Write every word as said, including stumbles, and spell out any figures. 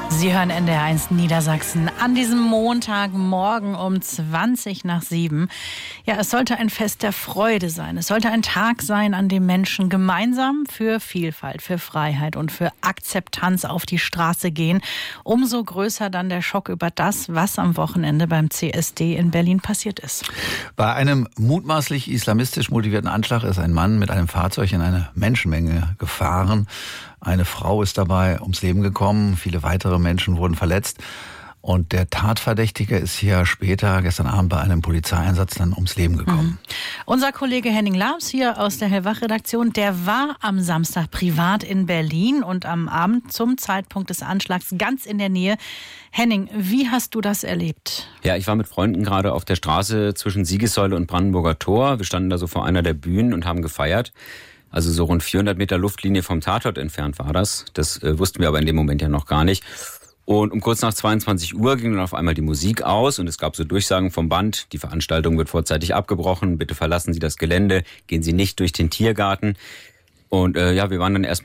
Sie hören N D R eins Niedersachsen an diesem Montagmorgen um zwanzig nach sieben. Ja, es sollte ein Fest der Freude sein. Es sollte ein Tag sein, an dem Menschen gemeinsam für Vielfalt, für Freiheit und für Akzeptanz auf die Straße gehen. Umso größer dann der Schock über das, was am Wochenende beim C S D in Berlin passiert ist. Bei einem mutmaßlich islamistisch motivierten Anschlag ist ein Mann mit einem Fahrzeug in eine Menschenmenge gefahren. Eine Frau ist dabei ums Leben gekommen, viele weitere Menschen wurden verletzt. Und der Tatverdächtige ist hier später, gestern Abend, bei einem Polizeieinsatz dann ums Leben gekommen. Mhm. Unser Kollege Henning Labs hier aus der Hellwach-Redaktion, der war am Samstag privat in Berlin und am Abend zum Zeitpunkt des Anschlags ganz in der Nähe. Henning, wie hast du das erlebt? Ja, ich war mit Freunden gerade auf der Straße zwischen Siegessäule und Brandenburger Tor. Wir standen da so vor einer der Bühnen und haben gefeiert. Also so rund vierhundert Meter Luftlinie vom Tatort entfernt war das. Das äh, wussten wir aber in dem Moment ja noch gar nicht. Und um kurz nach zweiundzwanzig Uhr ging dann auf einmal die Musik aus und es gab so Durchsagen vom Band, die Veranstaltung wird vorzeitig abgebrochen, bitte verlassen Sie das Gelände, gehen Sie nicht durch den Tiergarten. Und äh, ja, wir waren dann erstmal